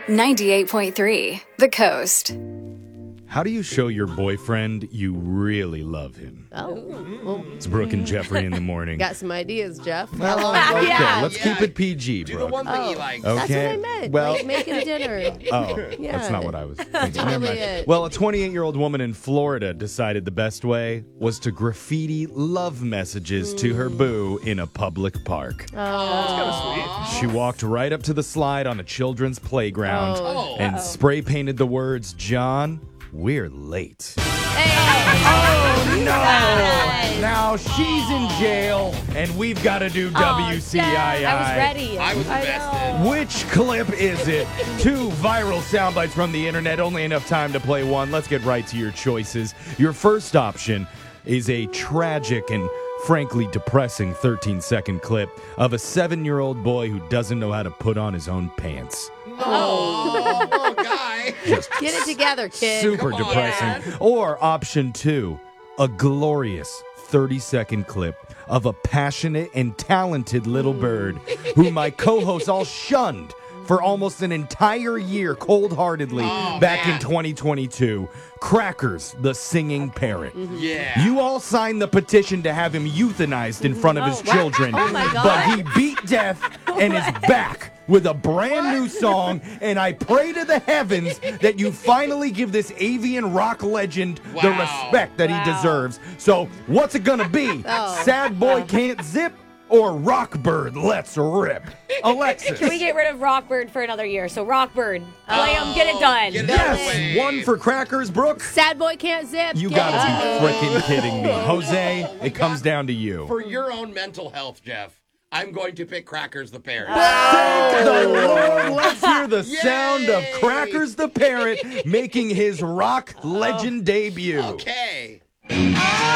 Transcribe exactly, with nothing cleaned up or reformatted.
ninety-eight point three The Coast. How do you show your boyfriend you really love him? Oh, well, It's Brooke and Jeffrey in the morning. got some ideas, Jeff. Well, How long? okay, Yeah. let's Yeah. keep it P G, Do the Brooke. one thing Oh. he likes. Okay. That's what I meant. Well- like making dinner. Oh, Yeah. that's not what I was thinking. totally Never mind. it. Well, a twenty-eight-year-old woman in Florida decided the best way was to graffiti love messages to her boo in a public park. Oh. She walked right up to the slide on a children's playground Oh. and spray painted the words, "John, we're late." Hey. No! Now she's in jail, and we've got to do W C I I. I was ready. I was I invested. Which clip is it? Two viral sound bites from the internet, only enough time to play one. Let's get right to your choices. Your first option is a tragic and frankly depressing thirteen-second clip of a seven-year-old boy who doesn't know how to put on his own pants. Oh, poor guy. Just Get it together, kid. super Come on, depressing. Or option two, a glorious thirty-second clip of a passionate and talented little bird who my co-hosts all shunned for almost an entire year cold-heartedly Oh, back man. in twenty twenty-two. Crackers, the singing parrot. Yeah. You all signed the petition to have him euthanized in front of his Oh, wow. children. Oh, my God. But he beat death and is back with a brand new song. And I pray to the heavens that you finally give this avian rock legend the Wow. respect that Wow. he deserves. So what's it gonna be? Oh. Sad boy can't zip or Rockbird let's rip? Alexis. Can we get rid of Rockbird for another year? So Rockbird, play him, get it done. Get it out of the Yes, way. one for Crackers, Brooke. Sad boy can't zip. You Get gotta it be together. freaking kidding me. Jose, it comes down to you. For your own mental health, Jeff, I'm going to pick Crackers the Parrot. Thank the Lord. Let's hear the Yay! sound of Crackers the Parrot making his rock legend debut. Okay.